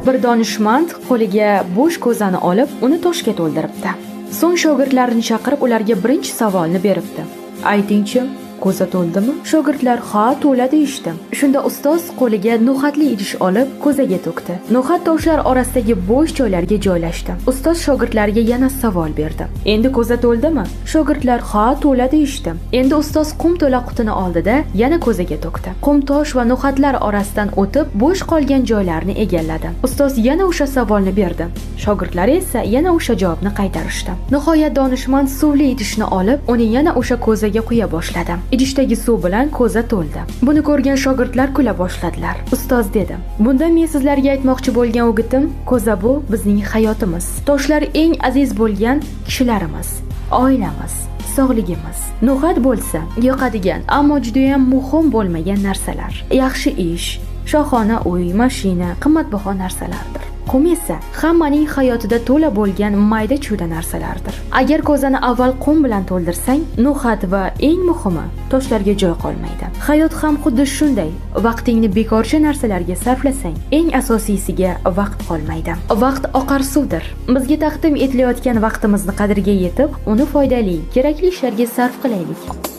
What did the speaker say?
Bir donishmand qo'liga bo'sh ko'zani olib, uni toshga to'ldiribdi. So'ng shogirdlarini chaqirib, ularga birinchi savolni beribdi. Aytingchi, ko'za to'ldimi? Shogirdlar ha, to'ladi deyishdi. Shunda ustoz qo'liga no'xatli idish olib, ko'zaga to'kdi. No'xat toshlar orasidagi bo'sh joylarga joylashdi. Ustoz shogirdlariga yana savol berdi. Endi ko'za to'ldimi? Shogirdlar ha, to'ladi deyishdi. Endi ustoz qum to'la qutini oldida yana ko'zaga to'kdi. Qum tosh va no'xatlar orasidan o'tib, bo'sh qolgan joylarni egalladi. Ustoz yana o'sha savolni berdi. Shogirdlar esa yana o'sha javobni qaytarishdi. Nihoyat donishmand suvli idishni olib, uni yana o'sha ko'zaga quya boshladi. Idishdagi suv bilan ko'za to'ldi. Buni ko'rgan shogirdlar kula boshladilar. Ustoz dedi: "Bunda men sizlarga aytmoqchi bo'lgan o'gitim, ko'za bu bizning hayotimiz. Toshlar eng aziz bo'lgan kishilarimiz, oilamiz, sog'ligimiz. No'xat bo'lsa, yoqadigan, ammo juda ham muhim bo'lmagan narsalar. Yaxshi ish, shohona uy, mashina, qimmatbaho narsalardir. Qum esa hammaning hayotida to'la bo'lgan mayda-chuyda narsalardir. Agar ko'zani avval qum bilan to'ldirsang, no'xat va eng muhimi, toshlarga joy qolmaydi. Hayot ham xuddi shunday. Vaqtingni bekorchi narsalarga sarflasang, eng asosiysiga vaqt qolmaydi. Vaqt oqar suvdir. Bizga taqdim etilayotgan vaqtimizni qadriga yetib, uni foydali, kerakli ishlarga sarf qilaylik."